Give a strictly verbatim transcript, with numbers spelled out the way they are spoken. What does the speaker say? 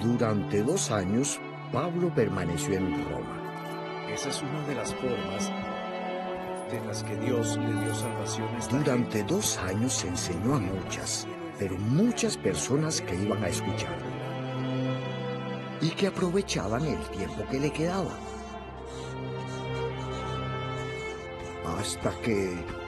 Durante dos años, Pablo permaneció en Roma. Esa es una de las formas en las que Dios le dio salvación a esta Durante gente. dos años enseñó a muchas, pero muchas personas que iban a escucharlo y que aprovechaban el tiempo que le quedaba. Hasta que